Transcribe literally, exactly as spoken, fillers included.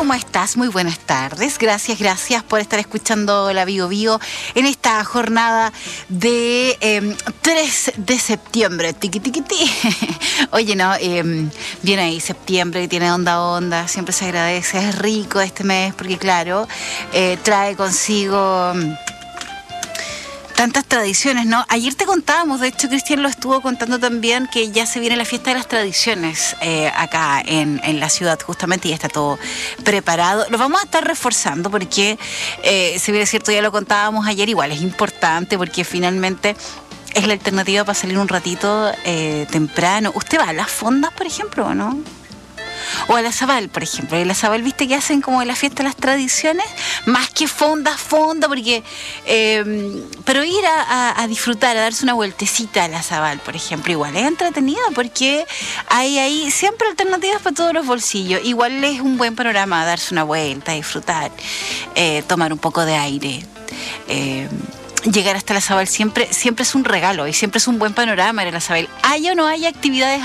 ¿cómo estás? Muy buenas tardes. Gracias, gracias por estar escuchando la Bio Bio en esta jornada de eh, tres de septiembre. Tiqui, tiqui, ti. Oye, no, eh, viene ahí septiembre, tiene onda, onda. Siempre se agradece. Es rico este mes porque, claro, eh, trae consigo tantas tradiciones, ¿no? Ayer te contábamos, de hecho Cristian lo estuvo contando también, que ya se viene la fiesta de las tradiciones eh, acá en, en la ciudad justamente, y ya está todo preparado. Lo vamos a estar reforzando porque, eh, si bien es cierto, ya lo contábamos ayer, igual es importante porque finalmente es la alternativa para salir un ratito eh, temprano. ¿Usted va a las fondas, por ejemplo, o no? O a la Zabal, por ejemplo. En la Zabal, ¿viste que hacen como de la fiesta de las tradiciones? Más que fonda, fonda, porque... Eh, pero ir a, a, a disfrutar, a darse una vueltecita a la Zabal, por ejemplo, igual es entretenido porque hay ahí siempre alternativas para todos los bolsillos. Igual es un buen panorama darse una vuelta, disfrutar, eh, tomar un poco de aire. Eh, llegar hasta la Zabal siempre, siempre es un regalo y siempre es un buen panorama ir a la Zabal. Haya o no haya actividades